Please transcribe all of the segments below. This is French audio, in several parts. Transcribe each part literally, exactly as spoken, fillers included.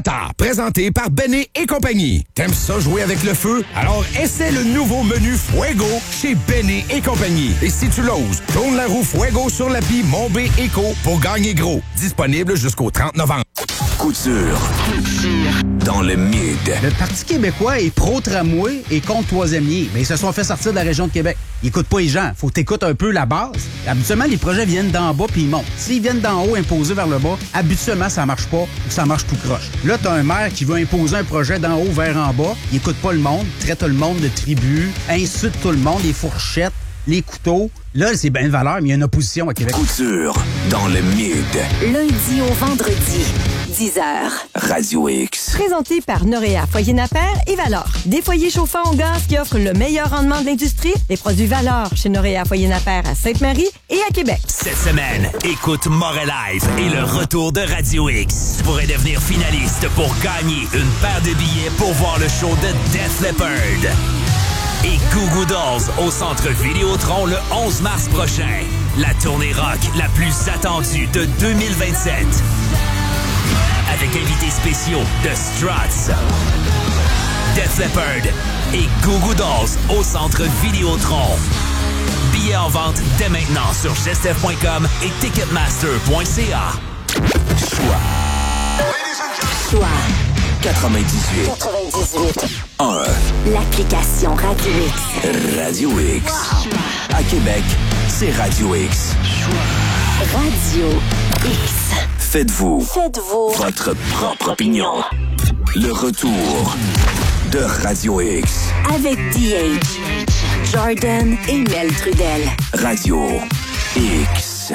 Présenté par Benné et compagnie. T'aimes ça jouer avec le feu? Alors essaie le nouveau menu Fuego chez Benné et compagnie. Et si tu l'oses, tourne la roue Fuego sur l'appli Mon B Eco pour gagner gros. Disponible jusqu'au trente novembre. Couture. Dans le mid. Le Parti québécois est pro-tramway et contre troisième lien, mais ils se sont fait sortir de la région de Québec. Ils écoutent pas les gens. Faut t'écouter un peu la base. Habituellement, les projets viennent d'en bas puis ils montent. S'ils viennent d'en haut imposés vers le bas, habituellement, ça marche pas ou ça marche tout croche. Là, t'as un maire qui veut imposer un projet d'en haut vers en bas. Il écoute pas le monde, traite le monde de tribu, insulte tout le monde, les fourchettes, les couteaux. Là, c'est bien de valeur, mais il y a une opposition à Québec. Couture dans le mid. Lundi au vendredi, dix heures. Radio X. Présenté par Noréa Foyer Napper et Valor. Des foyers chauffants au gaz qui offrent le meilleur rendement de l'industrie. Les produits Valor chez Noréa Foyer Napper à Sainte-Marie et à Québec. Cette semaine, écoute Morelive et le retour de Radio X. Tu pourrais devenir finaliste pour gagner une paire de billets pour voir le show de Def Leppard. Et Goo Goo Dolls au Centre Vidéotron le onze mars prochain. La tournée rock la plus attendue de deux mille vingt-sept. Avec invités spéciaux de Struts, Def Leppard et Goo Goo Dolls au Centre Vidéotron. Billets en vente dès maintenant sur gestev point com et ticketmaster point c a. Choix. Choix. quatre-vingt-dix-huit. quatre-vingt-dix-huit. un. L'application Radio X. Radio X. À Québec, c'est Radio X. Radio X. Faites-vous. Faites-vous. Votre propre opinion. Le retour de Radio X. Avec D H, Jordan et Mel Trudel. Radio X.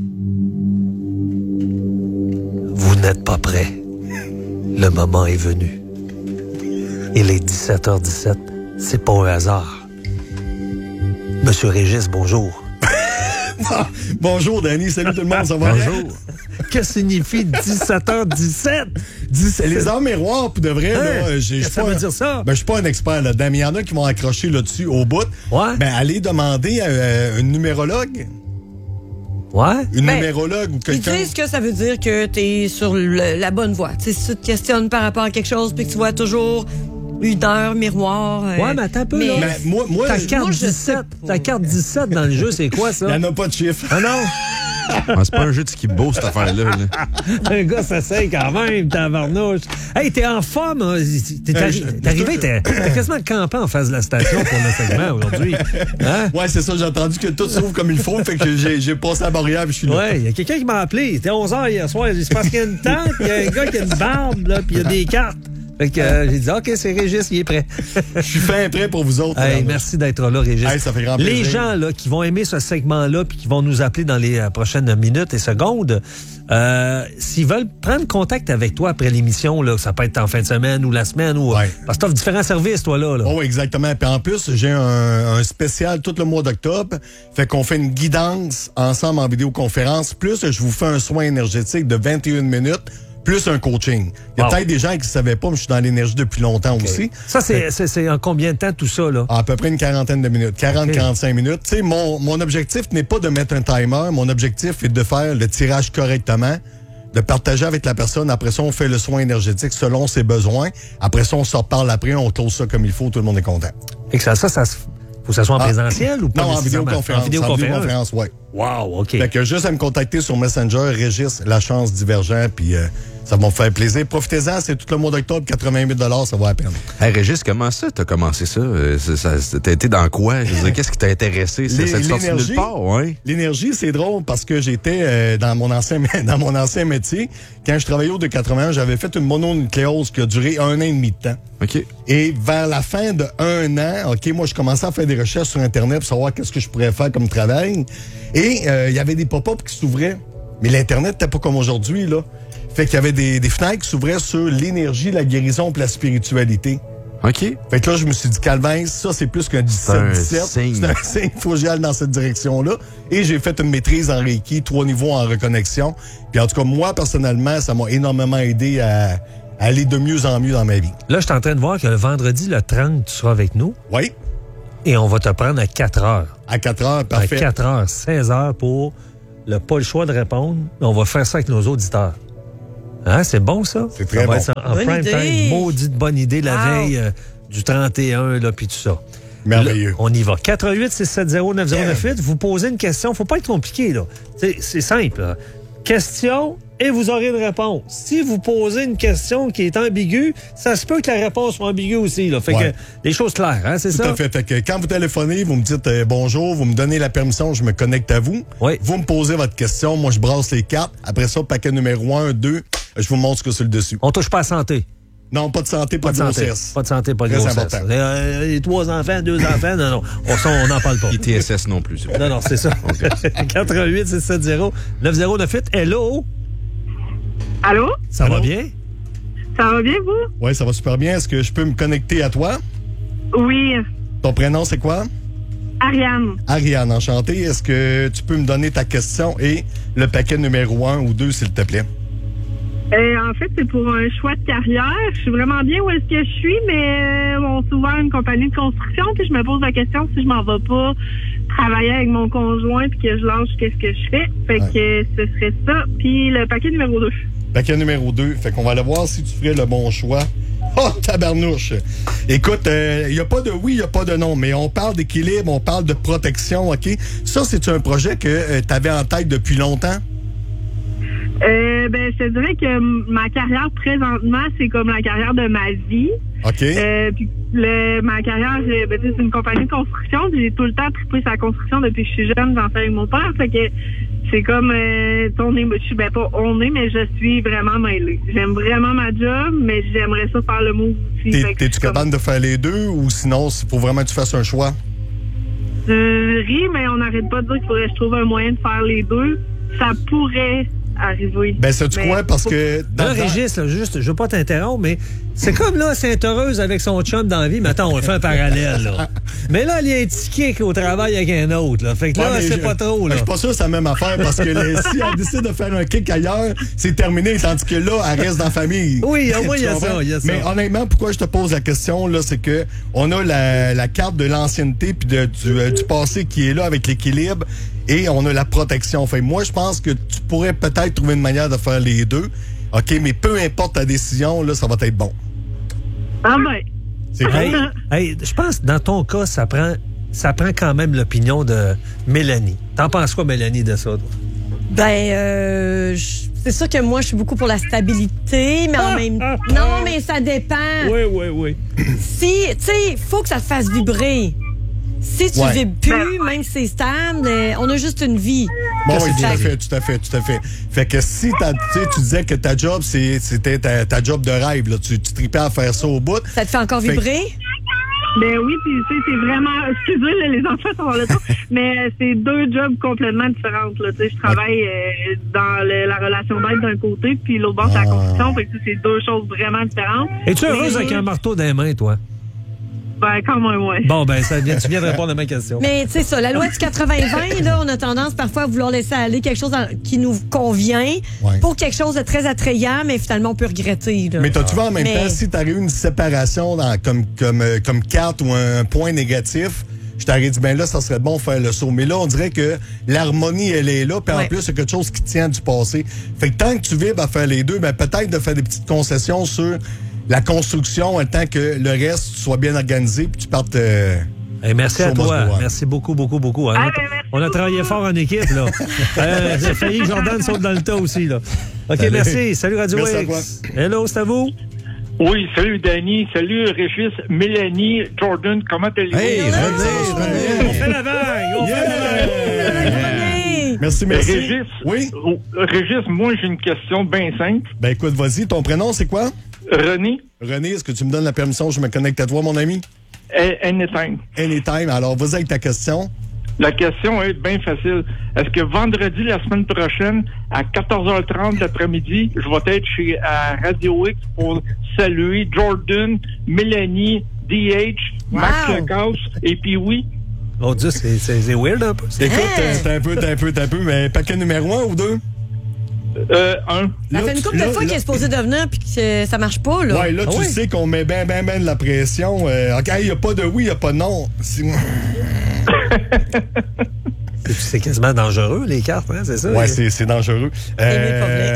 Vous n'êtes pas prêts. Le moment est venu. Il est dix-sept heures dix-sept. C'est pas un hasard. Monsieur Régis, bonjour. Bonjour, Danny. Salut tout le monde. Ça va bien? Bonjour. Que signifie dix-sept heures dix-sept? dix Les arts miroirs, pour de vrai, hein? là, j'ai, Qu'est-ce que ça veut dire ça? Ben, je suis pas un expert là-dedans, mais il y en a qui vont accrocher là-dessus au bout. Ouais. Ben, allez demander à euh, une numérologue. Ouais. Une Ben, numérologue ou Ils quelqu'un. disent que ça veut dire que t'es sur le- la bonne voie. T'sais, si tu te questionnes par rapport à quelque chose puis que tu vois toujours une heure, miroir. euh, Ouais, mais attends un peu, mais- là. Ben, moi, moi, Ta carte moi, je sais dix-sept, pas. ta carte dix-sept dans le jeu, c'est quoi, ça? il n'y en a pas de chiffre. Ah non? Ah, c'est pas un jeu de ski beau, cette affaire-là. là. Un gars s'essaye quand même, tabarnouche. Hey, t'es en forme. hein? T'es Euh, arri- je- t'es arrivé, t'es t'es quasiment campé en face de la station pour le segment aujourd'hui. Hein? Ouais, c'est ça. J'ai entendu que tout s'ouvre comme il faut. Fait que j'ai, j'ai passé la barrière puis je suis là. Ouais, il y a quelqu'un qui m'a appelé. C'était onze heures hier soir. C'est parce qu'il y a une tente, il y a un gars qui a une barbe, là, puis il y a des cartes. Fait que euh, j'ai dit, OK, c'est Régis, il est prêt. Je suis fin prêt pour vous autres. Hey, là. merci d'être là, Régis. Hey, ça fait grand les plaisir. gens là, qui vont aimer ce segment-là puis qui vont nous appeler dans les euh, prochaines minutes et secondes, euh, s'ils veulent prendre contact avec toi après l'émission, là, ça peut être en fin de semaine ou la semaine, ou Ouais. parce que tu offres différents services, toi, là. là. Oh, exactement. Puis en plus, j'ai un, un spécial tout le mois d'octobre. Fait qu'on fait une guidance ensemble en vidéoconférence. Plus, je vous fais un soin énergétique de vingt et une minutes. Plus un coaching. Il y a Wow. peut-être des gens qui ne savaient pas, mais je suis dans l'énergie depuis longtemps aussi. Ça, c'est, c'est, c'est en combien de temps tout ça, là? À peu près une quarantaine de minutes, quarante à Ok. quarante-cinq minutes. Tu sais, mon, mon objectif n'est pas de mettre un timer. Mon objectif est de faire le tirage correctement, de partager avec la personne. Après ça, on fait le soin énergétique selon ses besoins. Après ça, on se reparle après, on close ça comme il faut, tout le monde est content. Et que ça, ça, ça se- faut que ça soit en Ah, présentiel ou pas? Non, en nécessairement? vidéoconférence. En vidéoconférence. En vidéoconférence, oui. Wow, OK. Fait que juste à me contacter sur Messenger, Régis, La Chance Divergent, puis euh, ça va me faire plaisir. Profitez-en, c'est tout le mois d'octobre, quatre-vingt-huit dollars, ça va à peine. Hey, Régis, comment ça, t'as commencé ça? Euh, ça, ça t'as été dans quoi? Je veux dire, qu'est-ce qui t'a intéressé? Ça, Les- ça te sorti l'énergie. nulle part, ouais? L'énergie, c'est drôle parce que j'étais euh, dans mon ancien dans mon ancien métier. Quand je travaillais au de quatre-vingts, j'avais fait une mononucléose qui a duré un an et demi de temps. OK. Et vers la fin de un an, OK, moi, je commençais à faire des recherches sur Internet pour savoir qu'est-ce que je pourrais faire comme travail. Et euh, il y avait des pop-up qui s'ouvraient. Mais l'Internet n'était pas comme aujourd'hui, là. Fait qu'il y avait des, des fenêtres qui s'ouvraient sur l'énergie, la guérison et la spiritualité. OK. Fait que là, je me suis dit, Calvin, ça, c'est plus qu'un dix-sept dix-sept. C'est un signe. C'est un signe. Faut que j'y aille dans cette direction-là. Et j'ai fait une maîtrise en Reiki, trois niveaux en reconnexion. Puis en tout cas, moi, personnellement, ça m'a énormément aidé à, à aller de mieux en mieux dans ma vie. Là, je suis en train de voir que le vendredi, le trente, tu seras avec nous Oui, et on va te prendre à quatre heures. à quatre heures, parfait. À quatre heures, seize heures pour le pas le choix de répondre, mais on va faire ça avec nos auditeurs. Hein, c'est bon, ça? C'est très ça va bon. être en Bonne prime idée. time. Maudite bonne idée la Wow. veille euh, du trente et un, là, puis tout ça. Merveilleux. Là, on y va. quatre un huit six sept zéro neuf zéro neuf huit. Vous posez une question. Faut pas être compliqué, là. C'est, c'est simple. Là. Question et vous aurez une réponse. Si vous posez une question qui est ambiguë, ça se peut que la réponse soit ambiguë aussi. Là. Fait Ouais. que les choses claires, hein, c'est Tout ça? à fait. Fait que quand vous téléphonez, vous me dites euh, bonjour, vous me donnez la permission, je me connecte à vous. Oui. Vous me posez votre question, moi je brasse les cartes. Après ça, paquet numéro un, deux, je vous montre ce que c'est le dessus. On touche pas à santé. Non, pas de santé, pas, Pas de santé. grossesse. Pas de santé, pas de Très grossesse. important. Euh, les trois enfants, deux enfants, non, non. On ça, on n'en parle pas. I T S S non plus. Non, non, c'est ça. quatre un huit six sept zéro neuf zéro neuf huit. Hello? Allô? Ça Allô? va bien? Ça va bien, vous? Oui, ça va super bien. Est-ce que je peux me connecter à toi? Oui. Ton prénom, c'est quoi? Ariane. Ariane, enchanté. Est-ce que tu peux me donner ta question et le paquet numéro un ou deux, s'il te plaît? Euh, en fait, c'est pour un choix de carrière. Je suis vraiment bien où est-ce que je suis, mais euh, on s'est ouvert une compagnie de construction, puis je me pose la question si je m'en vais pas travailler avec mon conjoint puis que je lâche qu'est-ce que je fais. Fait Ouais. que ce serait ça. Puis le paquet numéro deux. Paquet numéro deux. Fait qu'on va aller voir si tu ferais le bon choix. Oh, tabarnouche! Écoute, il euh, n'y a pas de oui, il n'y a pas de non, mais on parle d'équilibre, on parle de protection, OK? Ça, c'est un projet que euh, tu avais en tête depuis longtemps? Euh, ben, je te dirais que m- ma carrière présentement, c'est comme la carrière de ma vie. OK. Euh, puis le, ma carrière, euh, ben, tu sais, c'est une compagnie de construction. Puis j'ai tout le temps trippé sa construction depuis que je suis jeune. J'en fais avec mon père. Fait que c'est comme euh, on est, je suis ben pas on est, mais je suis vraiment mêlée. J'aime vraiment ma job, mais j'aimerais ça faire le move aussi. T'es- Fait que T'es-tu c'est comme- capable de faire les deux ou sinon, il faut vraiment que tu fasses un choix? Je ris, mais on n'arrête pas de dire qu'il faudrait que je trouve un moyen de faire les deux. Ça pourrait arriver. Ben, sais-tu Mais- quoi? Parce que. Dans dans- le registre, là, juste, je veux pas t'interrompre, mais c'est comme là, Sainte-Heureuse avec son chum dans la vie. Mais attends, on fait un parallèle, là. Mais là, il y a un petit kick au travail avec un autre, là. Fait que là, Ouais, mais c'est je- pas trop, là. Je suis pas sûr que c'est la même affaire parce que les- si elle décide de faire un kick ailleurs, c'est terminé, tandis que là, elle reste dans la famille. Oui, au moins, il y a Tu comprends? ça, il y a ça. Mais honnêtement, pourquoi je te pose la question, là, c'est que on a la, la carte de l'ancienneté puis de- du, euh, du passé qui est là avec l'équilibre et on a la protection. Fait, moi, je pense que tu pourrais peut-être trouver une manière de faire les deux. OK, mais peu importe ta décision, là, ça va être bon. Ah ben. C'est Hey, bon? hey, je pense que dans ton cas, ça prend, ça prend quand même l'opinion de Mélanie. T'en penses quoi, Mélanie, de ça, toi? Ben, euh, je- c'est sûr que moi, je suis beaucoup pour la stabilité, mais en même temps. Non, mais ça dépend. Oui, oui, oui. Si, tu sais, faut que ça te fasse vibrer. Si tu Ouais. vibres plus, même si c'est stable, euh, on a juste une vie. Bon, Que oui, c'est tout à fait. fait, tout à fait, tout à fait. Fait que si t'as- tu sais, tu disais que ta job, c'est- c'était ta, ta job de rêve, là. Tu, tu tripais à faire ça au bout. Ça te fait encore Fait que- vibrer? Ben oui, puis tu sais, c'est vraiment... Excusez, là, les enfants sont dans le temps, mais euh, c'est deux jobs complètement différents. Là. Tu sais, je travaille euh, dans le- la relation d'aide d'un côté, puis l'autre bord, c'est la construction. Fait que tu sais, c'est deux choses vraiment différentes. Es-tu Mais- heureuse avec un marteau dans les mains, toi? Ben, quand même, ouais. Bon, ben, ça vient, tu viens de répondre à ma question. Mais tu sais ça, la loi du quatre-vingts vingt, là, on a tendance parfois à vouloir laisser aller quelque chose dans- qui nous convient Ouais. pour quelque chose de très attrayant, mais finalement on peut regretter. Là. Mais t'as-tu vu en même Mais- temps, si t'aurais eu une séparation dans, comme, comme, euh, comme carte ou un point négatif, je t'aurais dit, ben là, ça serait bon de faire le saut. Mais là, on dirait que l'harmonie, elle est là, puis en Ouais. plus, c'est quelque chose qui tient du passé. Fait que tant que tu vibres à faire les deux, ben peut-être de faire des petites concessions sur la construction, le temps que le reste soit bien organisé, puis tu partes... euh, Hey, merci à Show must toi. go on. Merci beaucoup, beaucoup, beaucoup. hein. Ah, ben, merci on a travaillé fort en équipe, là. euh, J'ai failli que Jordan saute dans le tas aussi, là. OK, Salut. merci. Salut, Radio Merci à X. Hello, c'est à vous? Oui, salut Danny, salut Régis, Mélanie, Jordan, comment allez-vous? Hey, René, On René. fait la vague! On fait la vague! Hey! Merci, Euh, merci. Régis, Oui? oh, Régis, moi j'ai une question bien simple. Ben écoute, vas-y, ton prénom, c'est quoi? René, René, est-ce que tu me donnes la permission, je me connecte à toi, mon ami? a- anytime. Anytime. Alors, vas-y avec ta question. La question est bien facile. Est-ce que vendredi, la semaine prochaine, à quatorze heures trente l'après-midi, je vais être chez à Radio X pour saluer Jordan, Mélanie, D H, Max Wow. Lacasse et puis oui. Oh Dieu, c'est c'est- c'est weird un peu. ça. Écoute, Hey! euh, t'as un peu, t'as un peu, t'as un peu, mais paquet numéro un ou deux? Euh, un. Ça Là, fait une tu- couple là, de fois là- qu'il est supposé devenir puis que ça marche pas, là. Ouais, là, Ah tu oui? sais qu'on met ben, ben, ben de la pression. Euh, OK, il n'y a pas de oui, il n'y a pas de non. Si- puis c'est quasiment dangereux, les cartes, hein, c'est ça? Ouais, c'est, c'est dangereux. Euh...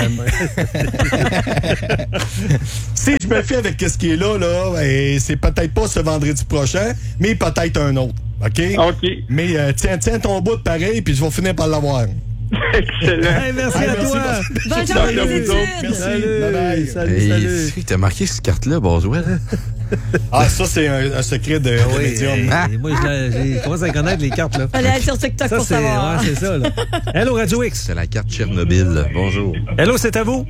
si je me fie avec ce qui est là, là, et c'est peut-être pas ce vendredi prochain, mais peut-être un autre. OK? OK. Mais euh, tiens, tiens ton bout de pareil, puis je vais finir par l'avoir. Excellent. Hey, merci hey, à merci, toi. Bonne journée, les études. Merci. Salut. Bye bye. Salut, Hey, salut. tu t'as marqué cette carte-là, Boswell? Ah, ça, c'est un, un secret de, de Oui, médium. hey, moi, je l'ai- j'ai commencé à connaître les cartes, là. Fallait aller sur TikTok Ça, pour c'est, savoir. ouais, c'est ça, là. Hello, Radio X. C'est la carte Tchernobyl. Bonjour. Hello, c'est à vous.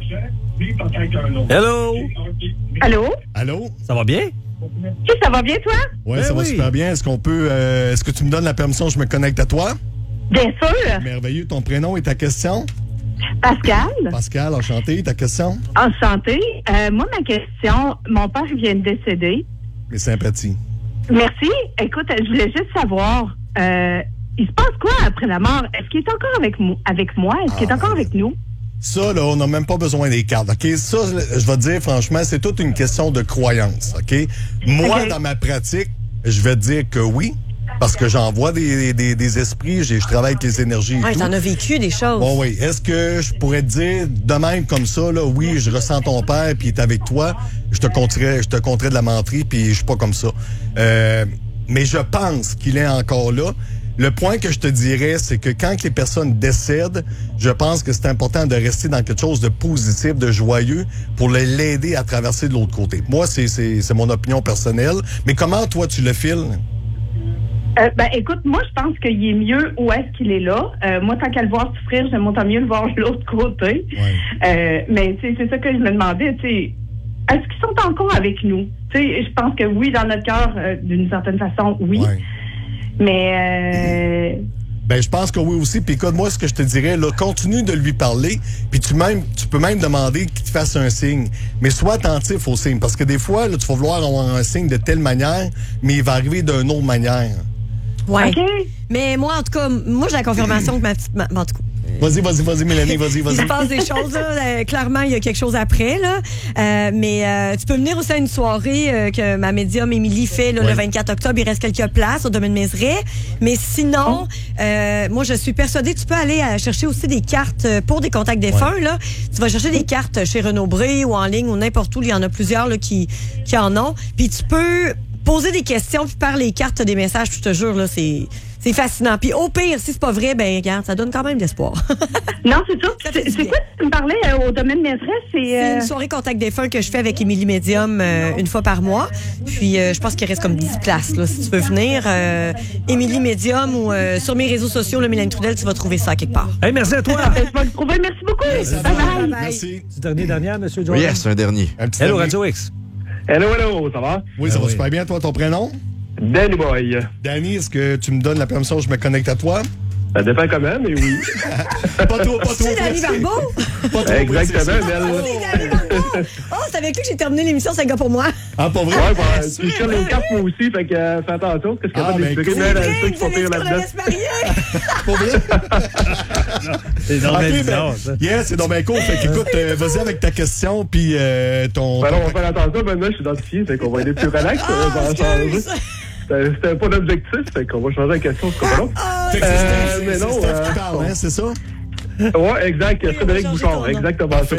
Hello. Allô? Allô? Ça va bien? Oui, ça va bien, toi? Ouais, Ben ça va oui. super bien. Est-ce qu'on peut. euh, est-ce que tu me donnes la permission que je me connecte à toi? Bien sûr. Merveilleux. Ton prénom et ta question? Pascal, Pascal, enchanté. Ta question? en santé. Euh, moi, ma question, mon père vient de décéder. Mes sympathies. Merci. Écoute, je voulais juste savoir, euh, il se passe quoi après la mort? Est-ce qu'il est encore avec, mo- avec moi? Est-ce qu'il est encore avec nous? Ça, là, on n'a même pas besoin des cartes, OK? Ça, je vais te dire, franchement, c'est toute une question de croyance, OK? Moi, OK. dans ma pratique, je vais te dire que oui, parce que j'en vois des, des, des esprits, j'ai- je travaille avec les énergies et Ouais, tout. t'en as vécu des choses. Bon, oui. Est-ce que je pourrais te dire de même comme ça, là, oui, je ressens ton père, puis il est avec toi, je te compterais, je te compterais de la menterie, puis je suis pas comme ça. Euh, mais je pense qu'il est encore là. Le point que je te dirais, c'est que quand les personnes décèdent, je pense que c'est important de rester dans quelque chose de positif, de joyeux, pour le- l'aider à traverser de l'autre côté. Moi, c'est, c'est, c'est mon opinion personnelle. Mais comment, toi, tu le files? Euh, ben, écoute, moi, je pense qu'il est mieux où est-ce qu'il est là. Euh, moi, tant qu'à le voir souffrir, j'aime autant mieux le voir de l'autre côté. Ouais. Euh, mais tu sais, c'est ça que je me demandais, tu sais, est-ce qu'ils sont encore avec nous? Tu sais, je pense que oui, dans notre cœur, euh, d'une certaine façon, oui. Ouais. Mais... Euh, Ben, je pense que oui aussi. Puis écoute, moi, ce que je te dirais, là, continue de lui parler. Puis tu même, tu peux même demander qu'il te fasse un signe. Mais sois attentif au signe. Parce que des fois, là, tu vas vouloir avoir un signe de telle manière, mais il va arriver d'une autre manière. Ouais. OK. Mais moi, en tout cas, moi, j'ai la confirmation que ma petite. ma- en tout cas, Vas-y, vas-y, vas-y, Mélanie, vas-y, il vas-y. se passe des choses, là. Euh, clairement, il y a quelque chose après, là. Euh, mais euh, tu peux venir aussi à une soirée euh, que ma médium Émilie fait là, Ouais. le vingt-quatre octobre. Il reste quelques places au domaine Mézeray. Mais sinon, euh, moi, je suis persuadée, tu peux aller euh, chercher aussi des cartes euh, pour des contacts défunts, là. Tu vas chercher des cartes chez Renaud-Bré ou en ligne ou n'importe où. Il y en a plusieurs là, qui, qui en ont. Puis tu peux poser des questions puis par les cartes des messages. Je te jure, là, c'est... C'est fascinant. Puis au pire, si c'est pas vrai, ben regarde, ça donne quand même de l'espoir. non, c'est ça. Ça fait C'est, du c'est bien. quoi tu me parlais euh, au domaine Mézeray? C'est... C'est euh, une soirée contact défunt que je fais avec Émilie Médium euh, une fois par mois. Puis euh, je pense qu'il reste comme dix places là, si tu veux venir. Euh, Émilie Médium ou euh, sur mes réseaux sociaux, le Mélanie Trudel, tu vas trouver ça quelque part. Hey, merci à toi. Je vais le trouver. Merci beaucoup. Ça Bye va. bye. Merci. Du dernier, dernière, M. Jordan. Yes, un dernier. Un petit Hello, ami. Radio X. Hello, hello, ça va? Oui, ça Ah va oui. super bien. Toi, ton prénom? Danny Boy. Danny, est-ce que tu me donnes la permission que je me connecte à toi? Ça dépend comment, mais oui. Pas trop, pas trop. C'est Danny précis. Barbeau? Pas trop Exactement, précis. Oh, c'est Danny Barbeau! Oh, c'est avec lui que j'ai terminé l'émission, c'est un gars pour moi. Ah, pas vrai? Ouais, bah, tu cherches les cartes moi aussi, fait que euh, fais attention, parce que Ah, capable ben, d'expliquer cool. même Hey, un truc vous pas avez pire dit qu'on là-dedans. allait se marier? Pas vrai? C'est donc Ok, bien ben, bizarre, ça. yes, c'est donc bien cool. Fait qu'écoute, euh, vas-y avec ta question, puis euh, ton... Ben ton- non, on va faire attention, maintenant je suis identifié, fait qu'on va aller plus relax, Ah, on va changer. excuse. C'était c'était pas l'objectif, fait qu'on va changer la question, ce sera pas long. Ah, Fait que c'est Euh, Steph- mais c'est non, Steph euh, qui parle, hein, c'est ça? Ouais, exact, Oui, on Frédéric va changer Bouchard, ton nom. exactement ça.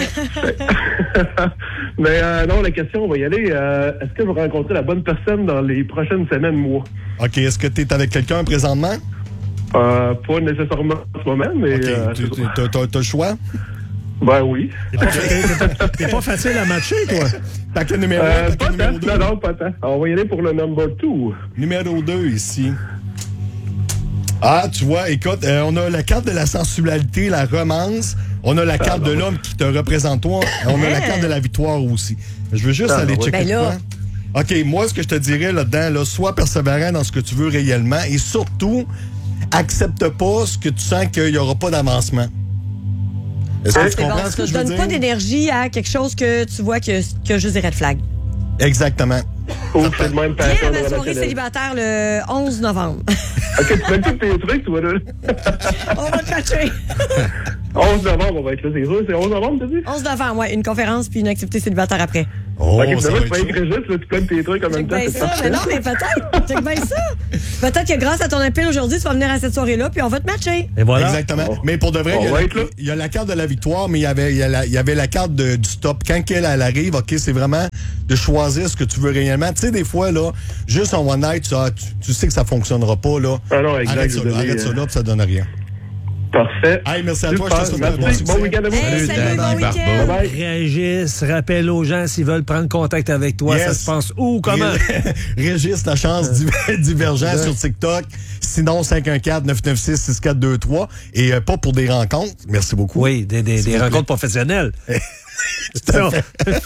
Mais euh, non, la question, on va y aller. Euh, Est-ce que vous rencontrez la bonne personne dans les prochaines semaines, mois? OK, est-ce que tu es avec quelqu'un présentement? Euh, pas nécessairement en ce moment, mais... OK, euh, tu- tu- t'as t'as- t'as le choix? ben oui. T'es pas, t'es- t'es- t'es pas facile à matcher, toi. Fait que le numéro Euh, un, fait que pas le numéro tant, deux. non, non, pas tant. On va y aller pour le number two. Numéro deux ici. Ah, tu vois, écoute, euh, on a la carte de la sensualité, la romance. On a la carte de l'homme qui te représente toi. On a la carte de la victoire aussi. Je veux juste Ah, aller ouais. checker Ben de là. quoi. OK, moi, ce que je te dirais là-dedans, là, sois persévérant dans ce que tu veux réellement et surtout, accepte pas ce que tu sens qu'il n'y aura pas d'avancement. Est-ce que Ah, tu c'est bon, comprends ce que ça je veux donne dire? pas d'énergie à quelque chose que tu vois que, que juste des red flags. Exactement. Ou c'est le même Viens pattern à ma soirée relationnel. célibataire le onze novembre. OK, tu mets tous tes trucs, toi, là. On va te patcher. onze novembre, on va être là, c'est sûr. C'est onze novembre, t'as dit? onze novembre, ouais, une conférence puis une activité célibataire après. Oh, ok, ça finalement, va tu être vas chaud. être Régis, là, tu connais tes trucs en même Check temps. bien c'est ça. parfait. Mais non, mais peut-être. Check bien ça. Peut-être que grâce à ton appel aujourd'hui, tu vas venir à cette soirée-là, puis on va te matcher. Et voilà. Exactement. Oh. Mais pour de vrai, On il y, a va la, être là. il y a la carte de la victoire, mais il y avait, il y a la, il y avait la carte de- du stop. Quand elle, elle arrive, OK, c'est vraiment de choisir ce que tu veux réellement. Tu sais, des fois, là, juste en one night, tu, ah, tu, tu sais que ça fonctionnera pas, là. Ah non, exact, Arrête ça, là, désolé, arrête ça euh. là, puis ça donne rien. Parfait. Hey, merci à toi, Super. je te souhaite un bon Merci. succès. Bon week-end à vous. Hey, salut, bon week-end. Bye. Régis, rappelle aux gens s'ils veulent prendre contact avec toi. Yes. Ça se passe où, comment? Régis, la chance div- divergent sur TikTok. Sinon, cinq un quatre, neuf neuf six, six quatre deux trois. Et euh, pas pour des rencontres. Merci beaucoup. Oui, des, des, S'il des vous plaît. rencontres professionnelles. Tout à fait.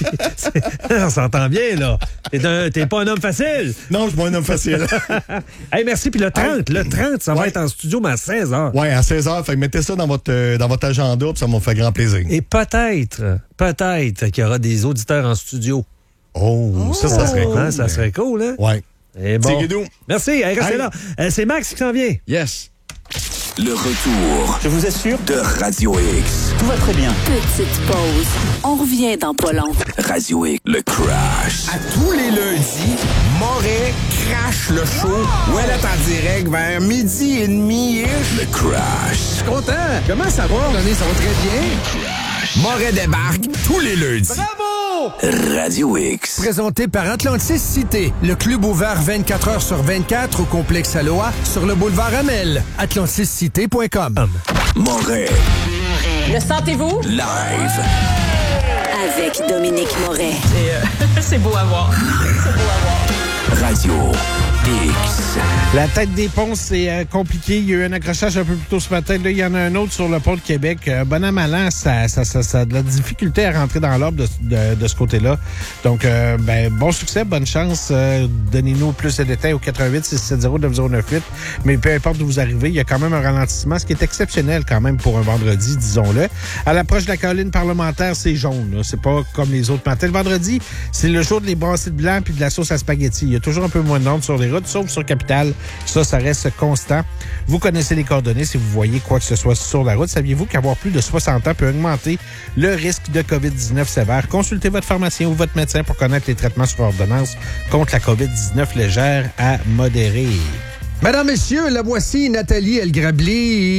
On s'entend bien, là. T'es, un- t'es pas un homme facile. Non, je suis pas un homme facile. Hey, merci. Puis le trente, le trente, ça va Ouais. être en studio, mais à seize heures. Ouais, à seize heures. Fait que mettez ça dans votre, euh, dans votre agenda, puis ça m'a fait grand plaisir. Et peut-être, peut-être qu'il y aura des auditeurs en studio. Oh, ça, ça serait cool. Hein, ça serait cool, hein? Ouais. Et bon. C'est Guido. Merci. Hey, restez Hey. là. Euh, c'est Max qui s'en vient. Yes. Le retour Je vous assure, de Radio X. tout va très bien. Petite pause. On revient dans pas long. Radio X, le crash. À tous les lundis, Moret crache le show. Où elle est en direct vers midi et demi-ish. Le crash. Je suis content. Comment ça va? L'année, ça va très bien. Moret débarque tous les lundis. Radio X. Présenté par Atlantis Cité, le club ouvert vingt-quatre heures sur vingt-quatre au complexe Aloha sur le boulevard Amel. atlantis cité point com. Moret. Le sentez-vous? Live. Avec Dominique Moret. C'est beau à voir. Radio X. La tête des ponts, c'est euh, compliqué. Il y a eu un accrochage un peu plus tôt ce matin. Là, il y en a un autre sur le pont de Québec. Euh, bon an, mal an, ça, ça, ça, ça a de la difficulté à rentrer dans l'ordre de, de, de ce côté-là. Donc, euh, ben, bon succès, bonne chance. Euh, Donnez-nous plus de détails au quatre un huit, six sept zéro, neuf zéro neuf huit. Mais peu importe d'où vous arrivez, il y a quand même un ralentissement, ce qui est exceptionnel quand même pour un vendredi, disons-le. À l'approche de la colline parlementaire, c'est jaune. Là. C'est pas comme les autres matins. Le vendredi, c'est le jour des brassées de blanc puis de la sauce à spaghetti. Il y a toujours un peu moins de monde sur les routes, sauf sur Capitale. Ça, ça reste constant. Vous connaissez les coordonnées si vous voyez quoi que ce soit sur la route. Saviez-vous qu'avoir plus de soixante ans peut augmenter le risque de covid dix-neuf sévère? Consultez votre pharmacien ou votre médecin pour connaître les traitements sur ordonnance contre la covid dix-neuf légère à modérée. Mesdames, Messieurs, la voici Nathalie El Grabli.